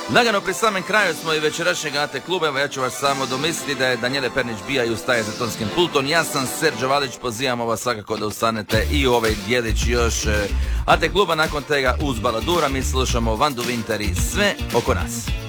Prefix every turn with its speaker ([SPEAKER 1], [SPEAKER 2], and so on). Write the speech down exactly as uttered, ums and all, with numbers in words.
[SPEAKER 1] Lagano pri samem kraju smo i večerašnjeg A T kluba, evo ja ću vas samo domisliti da je Danijele Pernić-Bija i ustaje za tonskim pultom. Ja sam Serđo Valić, pozivamo vas svakako da ustanete i u ovaj dijelić još A T kluba. Nakon tega uz Baladura mi slušamo Vandu Winter i Sve oko nas.